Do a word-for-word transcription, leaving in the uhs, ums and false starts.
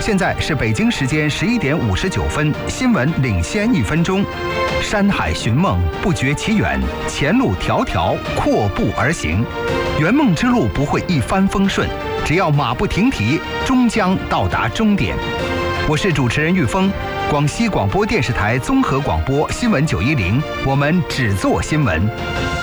现在是北京时间十一点五十九分，新闻领先一分钟。山海寻梦，不觉其远；前路迢迢，阔步而行。圆梦之路不会一帆风顺，只要马不停蹄，终将到达终点。我是主持人玉峰，广西广播电视台综合广播新闻九一零，我们只做新闻。